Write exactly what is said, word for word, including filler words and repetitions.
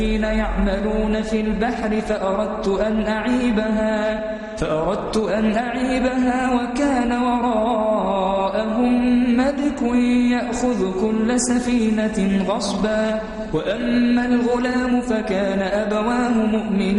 يعملون في البحر فأردت أن أعيبها فأردت أن أعيبها وكان وراءهم ملك يأخذ كل سفينة غصبا وأما الغلام فكان أبواه مؤمنين